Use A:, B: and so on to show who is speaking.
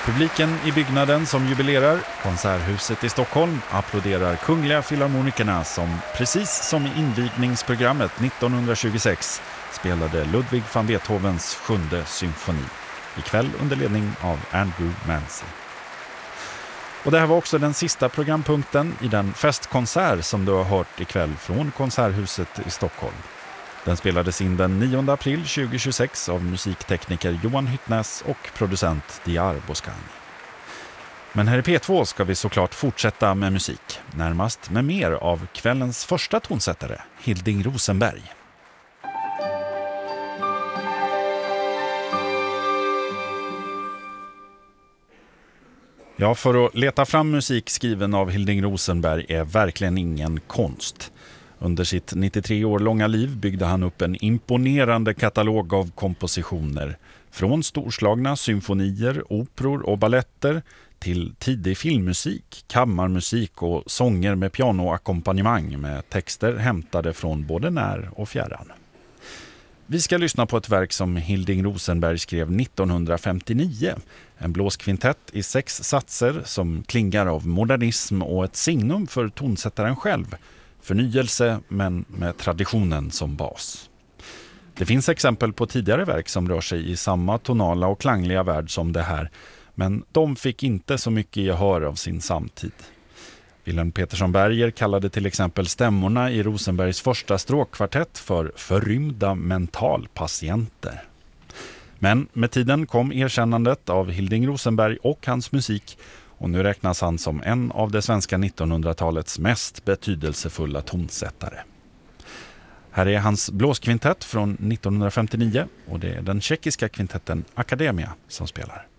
A: Publiken i byggnaden som jubilerar, Konserthuset i Stockholm, applåderar Kungliga Filharmonikerna som precis som i invigningsprogrammet 1926 spelade Ludwig van Beethovens 7:e symfoni, ikväll under ledning av Andrew Mancy. Och det här var också den sista programpunkten i den festkonsert som du har hört ikväll från Konserthuset i Stockholm. Den spelades in den 9 april 2026 av musiktekniker Johan Hyttnäs och producent Diar Boskani. Men här i P2 ska vi såklart fortsätta med musik, närmast med mer av kvällens första tonsättare, Hilding Rosenberg. Ja, för att leta fram musik skriven av Hilding Rosenberg är verkligen ingen konst. Under sitt 93 år långa liv byggde han upp en imponerande katalog av kompositioner. Från storslagna symfonier, operor och balletter till tidig filmmusik, kammarmusik och sånger med pianoackompanjemang med texter hämtade från både när och fjärran. Vi ska lyssna på ett verk som Hilding Rosenberg skrev 1959. En blåskvintett i 6 satser som klingar av modernism och ett signum för tonsättaren själv. Förnyelse men med traditionen som bas. Det finns exempel på tidigare verk som rör sig i samma tonala och klangliga värld som det här, men de fick inte så mycket gehör av sin samtid. Wilhelm Petersson Berger kallade till exempel stämmorna i Rosenbergs första stråkkvartett för förrymda mentalpatienter. Men med tiden kom erkännandet av Hilding Rosenberg och hans musik, och nu räknas han som en av det svenska 1900-talets mest betydelsefulla tonsättare. Här är hans blåskvintett från 1959 och det är den tjeckiska kvintetten Akademia som spelar.